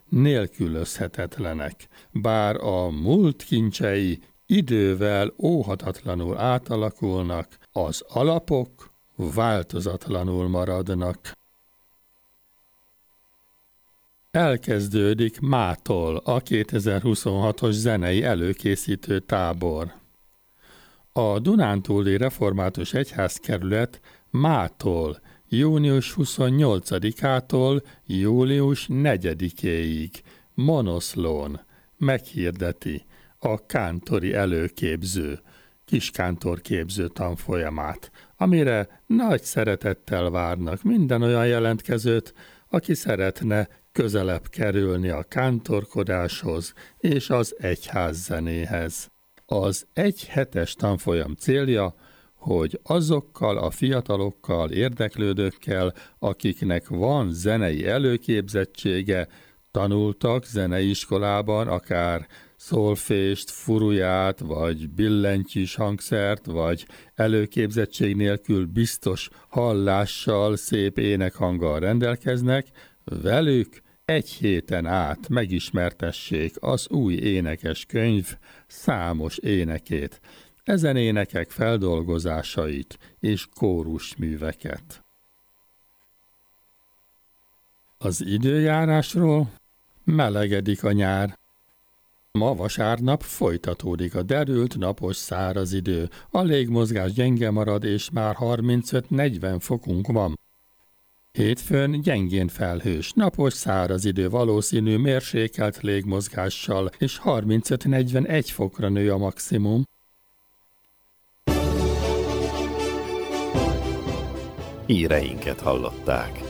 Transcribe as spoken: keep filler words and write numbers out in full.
nélkülözhetetlenek, bár a múlt kincsei idővel óhatatlanul átalakulnak, az alapok változatlanul maradnak. Elkezdődik mától a kétezer-huszonhatos zenei előkészítő tábor. A Dunántúli Református Egyházkerület mától június huszonnyolcadikától július negyedikéig Monoszlón meghirdeti a kántori előképző, kiskántorképző tanfolyamát, amire nagy szeretettel várnak minden olyan jelentkezőt, aki szeretne közelebb kerülni a kántorkodáshoz és az egyházzenéhez. Az egy hetes tanfolyam célja, hogy azokkal a fiatalokkal, érdeklődőkkel, akiknek van zenei előképzettsége, tanultak zeneiskolában, akár szolfést, furuját, vagy billentyűs hangszert, vagy előképzettség nélkül biztos hallással, szép énekhanggal rendelkeznek, velük egy héten át megismertessék az új énekeskönyv számos énekét, ezen énekek feldolgozásait és kórusműveket. Az időjárásról: melegedik a nyár. Ma vasárnap folytatódik a derült, napos, száraz idő. A légmozgás gyenge marad, és már harmincöt-negyven fokunk van. Hétfőn gyengén felhős, napos, száraz idő, valószínű mérsékelt légmozgással, és harmincöt-negyvenegy fokra nő a maximum. Híreinket hallották.